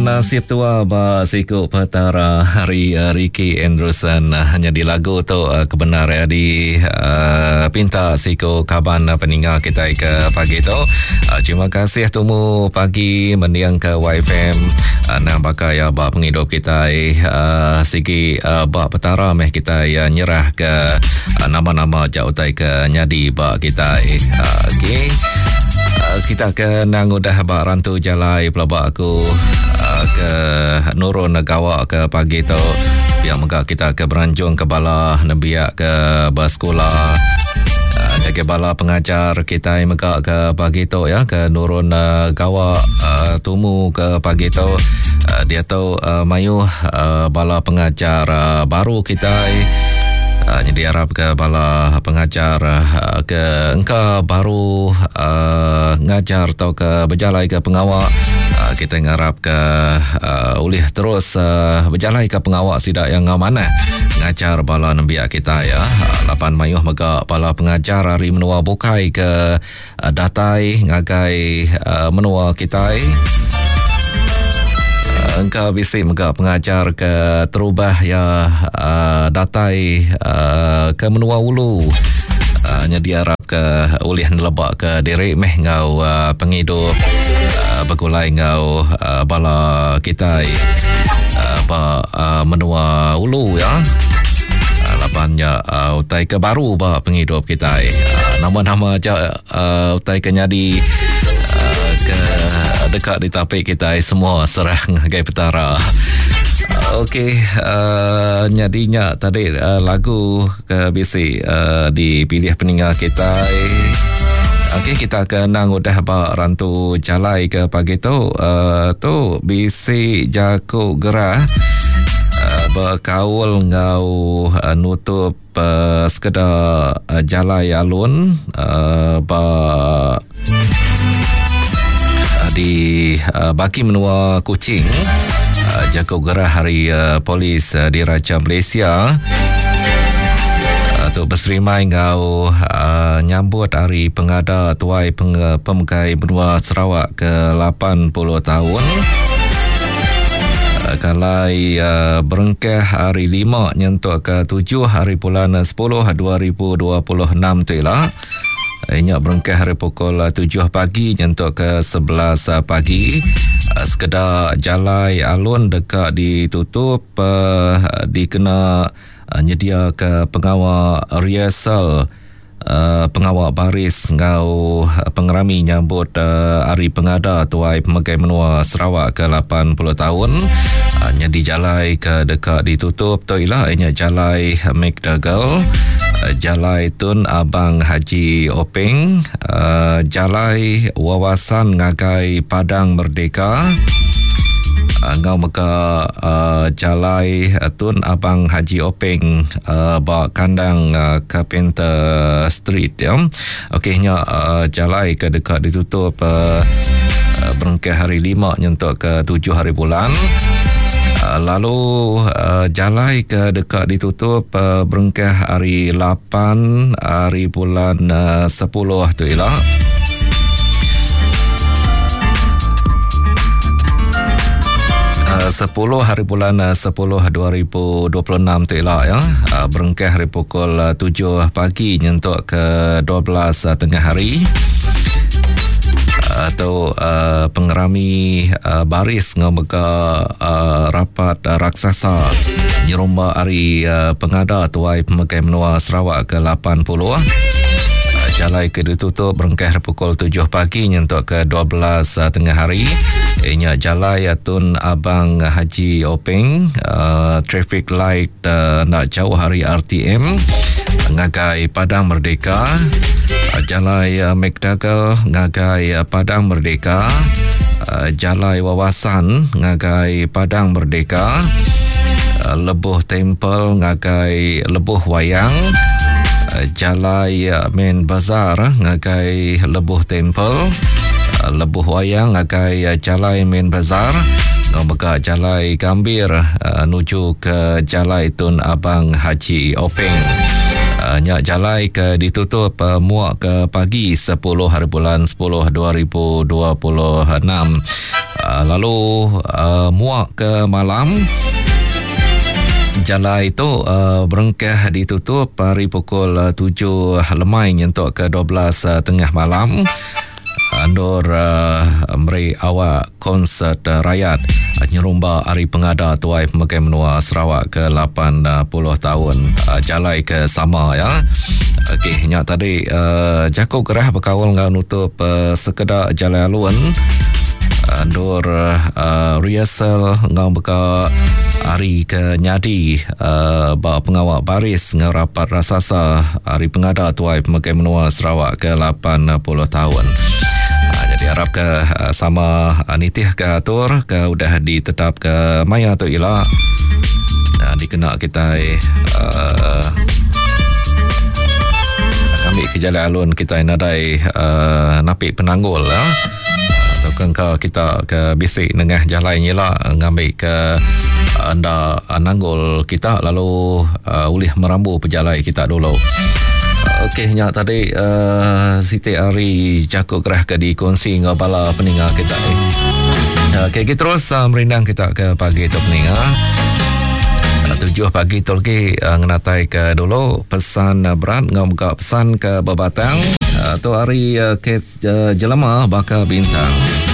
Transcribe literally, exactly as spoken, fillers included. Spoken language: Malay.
nasib tua ba siku petara hari uh, Ricky Anderson uh, hanya di lagu tu uh, kebenar ya di uh, pinta siku kaban uh, peninggal kita ke pagi tu. Uh, terima kasih tumu pagi mendiang ke Y F M uh, nang pakai ya ba penghidup kita uh, sigi uh, ba petara meh kita ya nyerah ke uh, nama-nama jauh tai ke nyadi ba kita uh, okey. Uh, kita ke nang udah ba rantu jalai pelabak aku uh, ke nurun gawa ke pagi tu biar megak kita ke beranjung ke bala nebiak ke basekolah uh, ke bala pengajar kita yang megak ke pagi tu ya ke nurun uh, gawa uh, tumu ke pagi tu uh, dia tu uh, mayu uh, bala pengajar uh, baru kita Uh, jadi harap ke bala pengajar uh, ke engkau baru uh, ngajar atau ke berjalai ke pengawal uh, kita ngarap ke uh, ulih terus uh, berjalai ke pengawal sidak yang mana ngajar bala nembiak kita ya uh, lapan mayuh mega bala pengajar hari menua bukai ke uh, datai ngagai uh, menua kita engkau bisik mega pengajar ke terubah ya uh, datai uh, ke menua ulu hanya uh, diharap ke ulih nelebak ke diri meh ngau uh, penghidup uh, begulai ngau uh, bala kita uh, ba uh, menua ulu ya uh, lapannya uh, utai ke baru ba penghidup kita uh, nama-nama aja uh, utai ke nyadi uh, ke dekat di tapik kita semua serang gai petara. Okey, uh, nyadinya tadi uh, lagu ke bisi uh, dipilih peninggal kita. Okey, kita ke nang udah ba rantu jalai ke pagi tu uh, tu bisi jaku gerah uh, berkaul ngau uh, nutup uh, sekedar uh, jalai alun uh, ba di uh, baki menua Kuching uh, jaga gerah hari uh, polis uh, di Raja Malaysia untuk uh, berserimai ngau uh, nyambut hari pengada tuai peng- pemegai benua Sarawak ke lapan puluh tahun uh, kalai uh, berengkah hari lima nyentuk ke tujuh hari bulan sepuluh dua ribu dua puluh enam tu lah. Inyak berengkah hari pukul tujuh pagi nyentuk ke sebelas pagi. Sekedar jalai alun dekat ditutup uh, dikena uh, nyedia ke pengawal rehearsal uh, pengawal baris ngau pengerami nyambut uh, hari pengada tuai pemegai menua Sarawak ke lapan puluh tahun. Uh, nyedi jalai ke dekat ditutup tu ialah inyak jalai McDougall, Jalai Tun Abang Haji Openg, uh, Jalai Wawasan Ngagai Padang Merdeka, uh, ngau meka uh, Jalai Tun Abang Haji Openg uh, ba kandang uh, Carpenter Street ya. Okey nya uh, Jalai ke dekat ditutup uh, uh, berengkah hari lima nyentuk ke tujuh hari bulan. Uh, lalu uh, jalai ke dekat ditutup uh, berengkah hari lapan hari bulan uh, sepuluh tu ialah uh, sepuluh hari bulan uh, sepuluh dua ribu dua puluh enam tu ialah ya uh, berengkah hari pukul uh, tujuh pagi nyentuk ke dua belas uh, tengah hari atau uh, pengerami uh, baris ngomega uh, rapat uh, raksasa nyeromba hari uh, pengada tuai pemegai menua Sarawak ke lapan puluh. Uh, jalai ke ditutup berengkah pukul tujuh pagi nyentuk ke dua belas uh, tengah hari. Ianya Jalai Tun Abang Haji Openg, uh, traffic light uh, nak jauh hari R T M ngagai Padang Merdeka. Jalai uh, McDougall ngagai uh, Padang Merdeka, uh, Jalai Wawasan ngagai Padang Merdeka, uh, Lebuh Temple ngagai Lebuh Wayang, uh, Jalai uh, Main Bazar ngagai Lebuh Temple, uh, Lebuh Wayang ngagai uh, Jalai Main Bazar, ngomega Jalai Gambir uh, nuju ke Jalai Tun Abang Haji Openg. Uh, nyak jalai ke ditutup uh, muak ke pagi sepuluh hari bulan sepuluh dua ribu dua puluh enam. Uh, uh, lalu uh, muak ke malam. Jalan itu uh, berengkah ditutup hari pukul uh, tujuh lemai untuk ke dua belas uh, tengah malam. Andur uh, meri awak konsert uh, rakyat uh, nyerumba hari pengada tuai pemegai menua Sarawak ke lapan puluh tahun uh, jalai ke sama ya. Okey, nyak tadi uh, Jakob gerah berkawal ngau nutup uh, sekedar jalan alun. Andur uh, rehearsal ngau beka hari ke nyadi uh, ba pengawal baris ngau rapat rasasa hari pengada tuai pemegai menua Sarawak ke lapan puluh tahun. Jadi harap ke uh, sama uh, nitih ke atur ke udah ditetap ke maya tu ialah uh, dikena kita uh, ambil ke jalan alun kita nadai uh, napik penanggul ya. Uh, atau kengka kita ke bisik nengah jalan ialah ngambil ke uh, anda uh, nanggul kita lalu uh, ulih merambu pejalai kita dulu. Okey, nyak tadi uh, Siti Ari Jakob gerah ke dikongsi dengan bala peninga kita ni. Okey, kita terus uh, merindang kita ke pagi tu peninga. Uh, tujuh pagi tu lagi uh, ngenatai ke dulu pesan uh, berat ngau buka pesan ke Babatang. Uh, tu hari uh, ke uh, jelema bakal bintang.